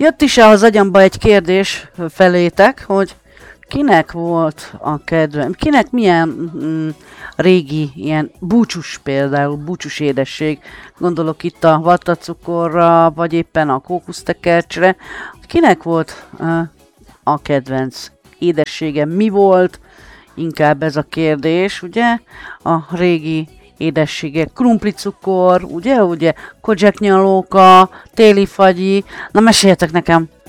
Jött is el az agyamba egy kérdés felétek, hogy kinek volt a kedvenc, kinek milyen régi ilyen búcsus például, búcsus édesség, gondolok itt a vattacukorra, vagy éppen a kókusztekercsre, kinek volt a kedvenc édessége, mi volt, inkább ez a kérdés, ugye, a régi édességek, krumplicukor, ugye, kodzseknyalóka, téli fagyi, na meséljetek nekem!